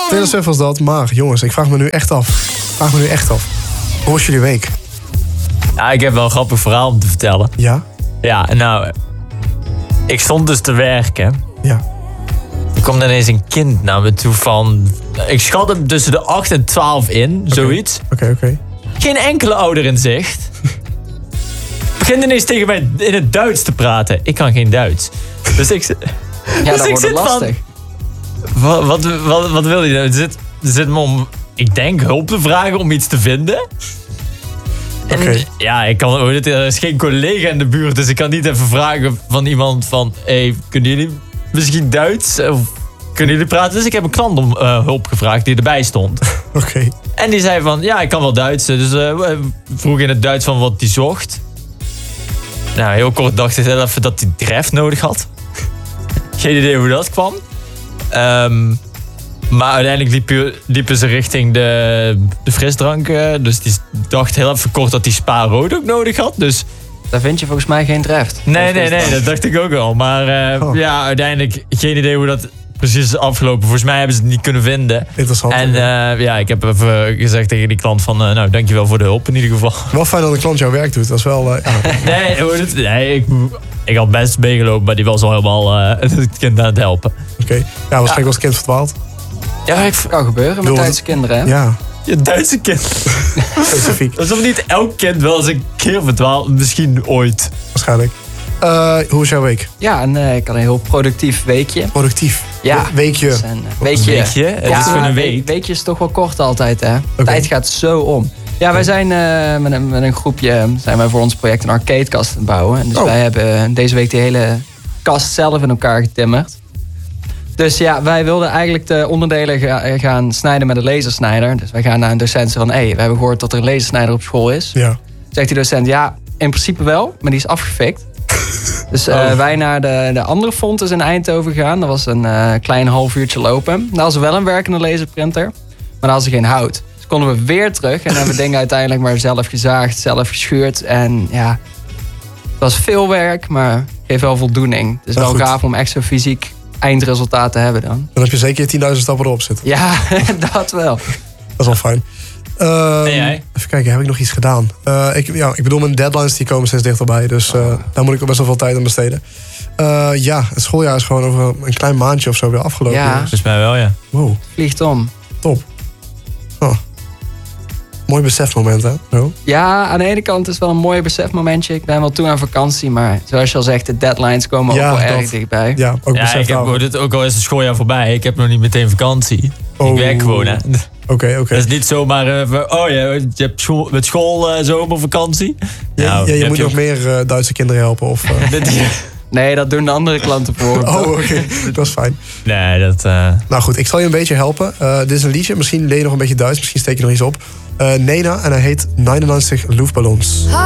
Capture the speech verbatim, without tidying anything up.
Taylor Swift was dat, maar jongens, ik vraag me nu echt af. Ik vraag me nu echt af. Hoe was jullie week? Ja, ik heb wel een grappig verhaal om te vertellen. Ja? Ja, nou... Ik stond dus te werken. Ja. Er komt ineens een kind naar me toe van... Ik schat hem tussen de acht en twaalf in, okay. zoiets. Oké, okay, oké. Okay. Geen enkele ouder in zicht. Begint ineens tegen mij in het Duits te praten. Ik kan geen Duits. Dus ik, ja, dus dat ik wordt zit lastig. Van, wat, wat, wat, wat wil je? Er zit, er zit me om, ik denk, hulp te vragen om iets te vinden. En okay. ja, ik kan, er is geen collega in de buurt, dus ik kan niet even vragen van iemand van... Hey, kunnen jullie misschien Duits? Of kunnen jullie praten? Dus ik heb een klant om uh, hulp gevraagd die erbij stond. Oké. Okay. En die zei van, ja, ik kan wel Duits. Dus uh, vroeg in het Duits van wat hij zocht. Nou, heel kort dacht ik even dat hij dref nodig had. Geen idee hoe dat kwam. Um, maar uiteindelijk liepen, liepen ze richting de, de frisdrank. Dus die dacht heel even kort dat hij Spa rood ook nodig had. Dus... Daar vind je volgens mij geen dreft. Nee, nee, nee, dat dacht ik ook wel. Maar uh, oh. ja, uiteindelijk geen idee hoe dat precies is afgelopen. Volgens mij hebben ze het niet kunnen vinden. Interessant. En uh, ja, ik heb even gezegd tegen die klant van... Uh, nou, dankjewel voor de hulp in ieder geval. Wel fijn dat een klant jouw werk doet. Dat is wel... Uh, ja. nee, nee ik, ik had best meegelopen, maar die was al helemaal uh, het kind aan het helpen. Oké. Okay. Ja, waarschijnlijk ja. was het kind verdwaald. Ja, het kan gebeuren met Duitse kinderen, hè? Ja. Je Duitse kind. Specifiek. Alsof niet elk kind wel eens een keer verdwaalt. Misschien ooit. Waarschijnlijk. Uh, hoe is jouw week? Ja, en, uh, ik had een heel productief weekje. Productief? Ja. Weekje? Een, uh, weekje. Weekje? Het ja, is gewoon een week. Weekje is toch wel kort altijd, hè? Okay. Tijd gaat zo om. Ja, wij zijn uh, met, een, met een groepje zijn wij voor ons project een arcadekast aan het bouwen. En dus oh. wij hebben deze week de hele kast zelf in elkaar getimmerd. Dus ja, wij wilden eigenlijk de onderdelen ga, gaan snijden met een lasersnijder. Dus wij gaan naar een docent van... hé, hey, we hebben gehoord dat er een lasersnijder op school is. Ja. Zegt die docent, ja, in principe wel, maar die is afgefikt. Dus uh, oh. wij naar de, de andere fontes in Eindhoven gegaan. Dat was een uh, klein half uurtje lopen. Daar was wel een werkende laserprinter, maar daar hadden ze geen hout. Dus konden we weer terug en hebben we dingen uiteindelijk maar zelf gezaagd, zelf geschuurd. En ja, het was veel werk, maar geeft wel voldoening. Het is wel gaaf om echt zo fysiek eindresultaat te hebben dan. Dan heb je zeker tienduizend stappen erop zitten. Ja, dat wel. Dat is wel fijn. Uh, nee, jij? Even kijken, heb ik nog iets gedaan? Uh, ik, ja, ik bedoel, mijn deadlines die komen steeds dichterbij. Dus uh, oh. daar moet ik best wel veel tijd aan besteden. Uh, ja, het schooljaar is gewoon over een klein maandje of zo weer afgelopen. Ja, volgens mij wel, ja. Wow. Vliegt om. Top. Oh. Mooi besefmoment, hè? Zo. Ja, aan de ene kant is het wel een mooi besefmomentje. Ik ben wel toe aan vakantie, maar zoals je al zegt, de deadlines komen ja, ook wel dat, erg dichtbij. Ja, ook ja, besef ik heb dit ook al is het schooljaar voorbij. Ik heb nog niet meteen vakantie. Oh. Ik werk gewoon, hè. Oké, okay, oké. Okay. Dat is niet zomaar even, oh ja, je hebt school, met school uh, zomervakantie. Ja, nou, ja, je moet nog ook... meer uh, Duitse kinderen helpen. Of, uh... nee, dat doen de andere klanten voor. Oh, oké. Okay. Dat is fijn. Nee, dat... Uh... Nou goed, ik zal je een beetje helpen. Uh, dit is een liedje. Misschien leer je nog een beetje Duits. Misschien steek je nog iets op. Uh, Nena en hij heet negenennegentig Luftballons.